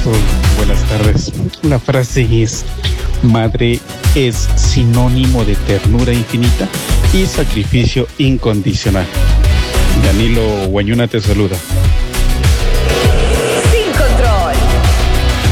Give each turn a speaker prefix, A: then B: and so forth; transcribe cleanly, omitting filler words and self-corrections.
A: Hola, buenas tardes. La frase es: madre es sinónimo de ternura infinita y sacrificio incondicional. Danilo Guañuna te saluda.